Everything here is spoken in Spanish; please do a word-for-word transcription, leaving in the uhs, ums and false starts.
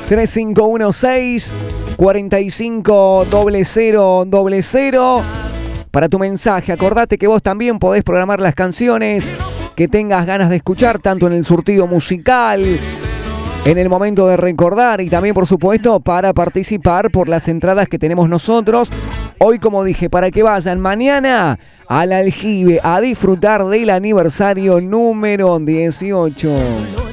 tres cinco uno seis, cuatro cinco cero cero cero cero. Para tu mensaje, acordate que vos también podés programar las canciones que tengas ganas de escuchar, tanto en el surtido musical, en el momento de recordar y también, por supuesto, para participar por las entradas que tenemos nosotros. Hoy, como dije, para que vayan mañana al Aljibe a disfrutar del aniversario número dieciocho.